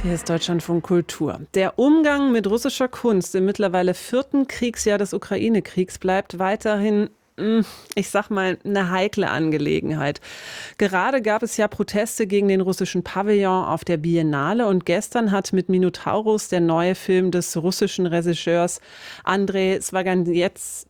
Hier ist Deutschlandfunk Kultur. Der Umgang mit russischer Kunst im mittlerweile 4. Kriegsjahr des Ukraine-Kriegs bleibt weiterhin, ich sag mal, eine heikle Angelegenheit. Gerade gab es ja Proteste gegen den russischen Pavillon auf der Biennale und gestern hat mit Minotaurus der neue Film des russischen Regisseurs Andrei Swaganets,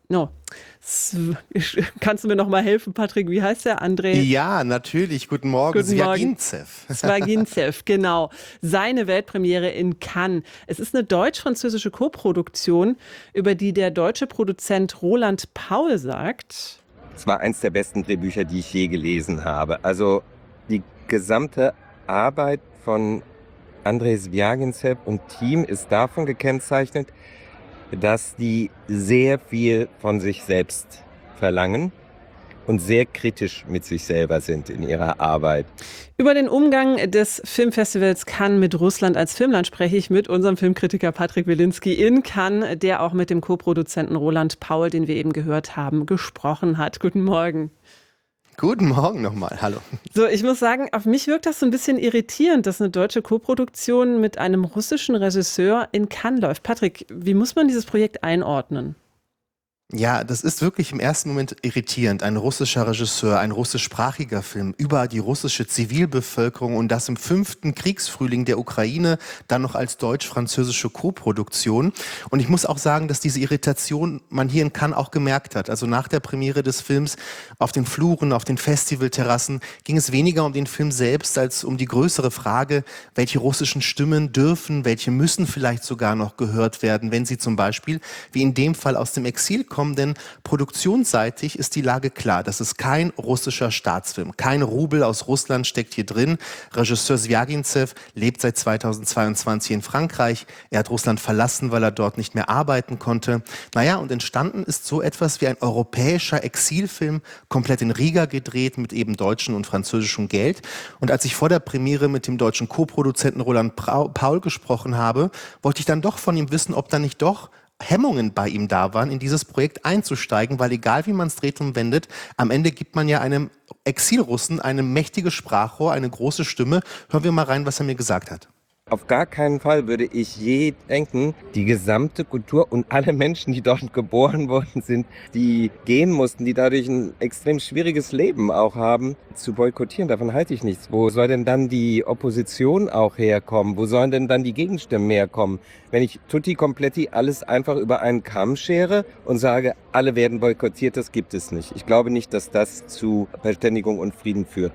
kannst du mir noch mal helfen, Patrick? Wie heißt der? Andrei? Ja, natürlich. Guten Morgen, Swaginzew. Swaginzew, genau. Seine Weltpremiere in Cannes. Es ist eine deutsch-französische Koproduktion, über die der deutsche Produzent Roland Paul sagt: Es war eins der besten Drehbücher, die ich je gelesen habe. Also die gesamte Arbeit von Andrei Swaginzew und Team ist davon gekennzeichnet, dass die sehr viel von sich selbst verlangen und sehr kritisch mit sich selber sind in ihrer Arbeit. Über den Umgang des Filmfestivals Cannes mit Russland als Filmland spreche ich mit unserem Filmkritiker Patrick Wilinski in Cannes, der auch mit dem Co-Produzenten Roland Paul, den wir eben gehört haben, gesprochen hat. Guten Morgen. Guten Morgen nochmal, hallo. So, ich muss sagen, auf mich wirkt das so ein bisschen irritierend, dass eine deutsche Koproduktion mit einem russischen Regisseur in Cannes läuft. Patrick, wie muss man dieses Projekt einordnen? Ja, das ist wirklich im ersten Moment irritierend. Ein russischer Regisseur, ein russischsprachiger Film über die russische Zivilbevölkerung und das im 5. Kriegsfrühling der Ukraine, dann noch als deutsch-französische Koproduktion. Und ich muss auch sagen, dass diese Irritation man hier in Cannes auch gemerkt hat. Also nach der Premiere des Films auf den Fluren, auf den Festivalterrassen ging es weniger um den Film selbst als um die größere Frage, welche russischen Stimmen dürfen, welche müssen vielleicht sogar noch gehört werden, wenn sie zum Beispiel, wie in dem Fall, aus dem Exil kommen, denn produktionsseitig ist die Lage klar. Das ist kein russischer Staatsfilm. Kein Rubel aus Russland steckt hier drin. Regisseur Swaginzew lebt seit 2022 in Frankreich. Er hat Russland verlassen, weil er dort nicht mehr arbeiten konnte. Naja, und entstanden ist so etwas wie ein europäischer Exilfilm, komplett in Riga gedreht, mit eben deutschem und französischem Geld. Und als ich vor der Premiere mit dem deutschen Co-Produzenten Roland Paul gesprochen habe, wollte ich dann doch von ihm wissen, ob da nicht doch Hemmungen bei ihm da waren, in dieses Projekt einzusteigen, weil egal wie man es dreht und wendet, am Ende gibt man ja einem Exilrussen eine mächtige Sprachrohr, eine große Stimme. Hören wir mal rein, was er mir gesagt hat. Auf gar keinen Fall würde ich je denken, die gesamte Kultur und alle Menschen, die dort geboren worden sind, die gehen mussten, die dadurch ein extrem schwieriges Leben auch haben, zu boykottieren. Davon halte ich nichts. Wo soll denn dann die Opposition auch herkommen? Wo sollen denn dann die Gegenstimmen herkommen? Wenn ich tutti completi alles einfach über einen Kamm schere und sage, alle werden boykottiert, das gibt es nicht. Ich glaube nicht, dass das zu Verständigung und Frieden führt.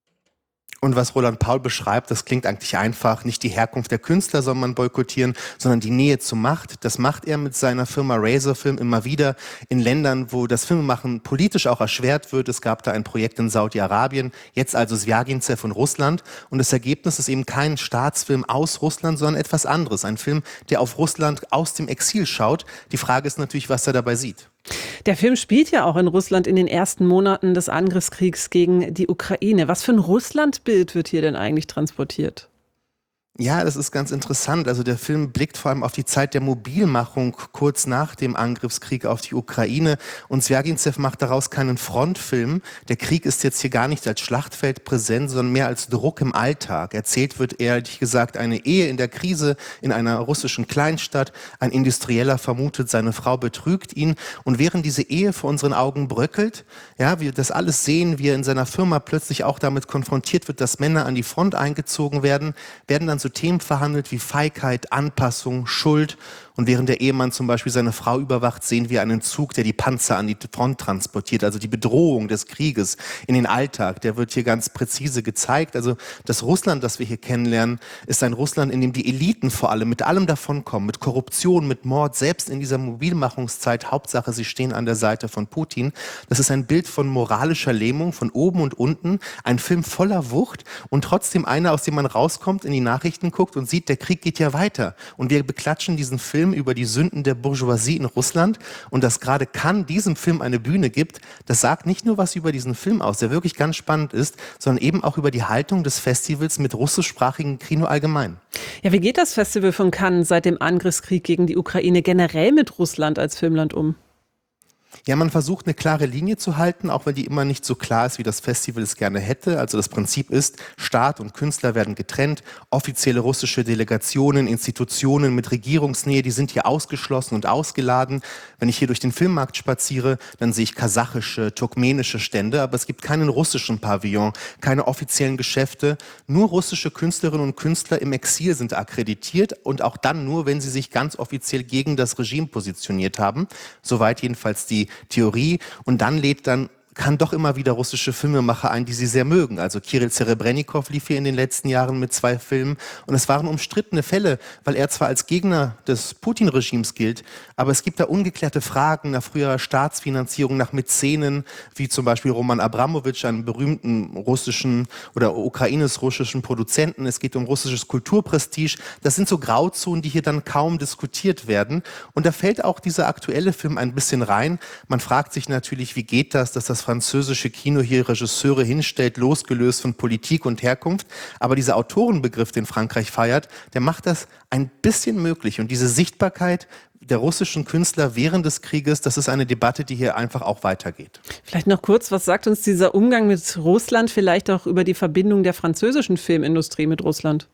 Und was Roland Paul beschreibt, das klingt eigentlich einfach. Nicht die Herkunft der Künstler soll man boykottieren, sondern die Nähe zur Macht. Das macht er mit seiner Firma Razor Film immer wieder in Ländern, wo das Filmemachen politisch auch erschwert wird. Es gab da ein Projekt in Saudi-Arabien, jetzt also Swaginzew in Russland. Und das Ergebnis ist eben kein Staatsfilm aus Russland, sondern etwas anderes. Ein Film, der auf Russland aus dem Exil schaut. Die Frage ist natürlich, was er dabei sieht. Der Film spielt ja auch in Russland in den ersten Monaten des Angriffskriegs gegen die Ukraine. Was für ein Russlandbild wird hier denn eigentlich transportiert? Ja, das ist ganz interessant. Also der Film blickt vor allem auf die Zeit der Mobilmachung kurz nach dem Angriffskrieg auf die Ukraine. Und Swaginzew macht daraus keinen Frontfilm. Der Krieg ist jetzt hier gar nicht als Schlachtfeld präsent, sondern mehr als Druck im Alltag. Erzählt wird ehrlich gesagt eine Ehe in der Krise in einer russischen Kleinstadt. Ein Industrieller vermutet, seine Frau betrügt ihn. Und während diese Ehe vor unseren Augen bröckelt, ja, wir das alles sehen, wie er in seiner Firma plötzlich auch damit konfrontiert wird, dass Männer an die Front eingezogen werden, werden dann so Themen verhandelt wie Feigheit, Anpassung, Schuld. Und während der Ehemann zum Beispiel seine Frau überwacht, sehen wir einen Zug, der die Panzer an die Front transportiert. Also die Bedrohung des Krieges in den Alltag, der wird hier ganz präzise gezeigt. Also das Russland, das wir hier kennenlernen, ist ein Russland, in dem die Eliten vor allem mit allem davonkommen, mit Korruption, mit Mord, selbst in dieser Mobilmachungszeit. Hauptsache, sie stehen an der Seite von Putin. Das ist ein Bild von moralischer Lähmung, von oben und unten. Ein Film voller Wucht und trotzdem einer, aus dem man rauskommt, in die Nachrichten guckt und sieht, der Krieg geht ja weiter. Und wir beklatschen diesen Film über die Sünden der Bourgeoisie in Russland und dass gerade Cannes diesem Film eine Bühne gibt, das sagt nicht nur was über diesen Film aus, der wirklich ganz spannend ist, sondern eben auch über die Haltung des Festivals mit russischsprachigem Kino allgemein. Ja, wie geht das Festival von Cannes seit dem Angriffskrieg gegen die Ukraine generell mit Russland als Filmland um? Ja, man versucht eine klare Linie zu halten, auch wenn die immer nicht so klar ist, wie das Festival es gerne hätte. Also das Prinzip ist, Staat und Künstler werden getrennt, offizielle russische Delegationen, Institutionen mit Regierungsnähe, die sind hier ausgeschlossen und ausgeladen. Wenn ich hier durch den Filmmarkt spaziere, dann sehe ich kasachische, turkmenische Stände, aber es gibt keinen russischen Pavillon, keine offiziellen Geschäfte. Nur russische Künstlerinnen und Künstler im Exil sind akkreditiert und auch dann nur, wenn sie sich ganz offiziell gegen das Regime positioniert haben. Soweit jedenfalls die Theorie, und dann kann doch immer wieder russische Filmemacher ein, die sie sehr mögen. Also Kirill Serebrennikov lief hier in den letzten Jahren mit 2 Filmen und es waren umstrittene Fälle, weil er zwar als Gegner des Putin-Regimes gilt, aber es gibt da ungeklärte Fragen nach früherer Staatsfinanzierung, nach Mäzenen, wie zum Beispiel Roman Abramowitsch, einen berühmten russischen oder ukrainisch-russischen Produzenten. Es geht um russisches Kulturprestige. Das sind so Grauzonen, die hier dann kaum diskutiert werden. Und da fällt auch dieser aktuelle Film ein bisschen rein. Man fragt sich natürlich, wie geht das, dass das französische Kino hier Regisseure hinstellt, losgelöst von Politik und Herkunft. Aber dieser Autorenbegriff, den Frankreich feiert, der macht das ein bisschen möglich. Und diese Sichtbarkeit der russischen Künstler während des Krieges, das ist eine Debatte, die hier einfach auch weitergeht. Vielleicht noch kurz, was sagt uns dieser Umgang mit Russland vielleicht auch über die Verbindung der französischen Filmindustrie mit Russland?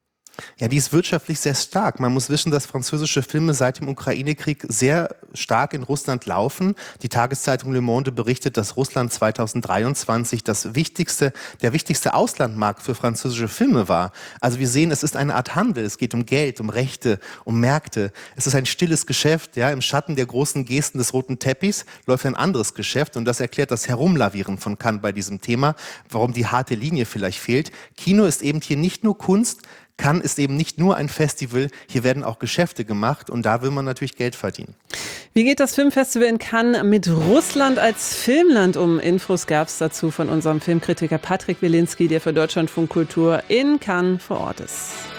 Ja, die ist wirtschaftlich sehr stark. Man muss wissen, dass französische Filme seit dem Ukraine-Krieg sehr stark in Russland laufen. Die Tageszeitung Le Monde berichtet, dass Russland 2023 der wichtigste Auslandmarkt für französische Filme war. Also wir sehen, es ist eine Art Handel. Es geht um Geld, um Rechte, um Märkte. Es ist ein stilles Geschäft. Ja, im Schatten der großen Gesten des roten Teppichs läuft ein anderes Geschäft und das erklärt das Herumlavieren von Cannes bei diesem Thema, warum die harte Linie vielleicht fehlt. Kino ist eben hier nicht nur Kunst, Cannes ist eben nicht nur ein Festival, hier werden auch Geschäfte gemacht und da will man natürlich Geld verdienen. Wie geht das Filmfestival in Cannes mit Russland als Filmland um? Infos gab es dazu von unserem Filmkritiker Patrick Wilinski, der für Deutschlandfunk Kultur in Cannes vor Ort ist.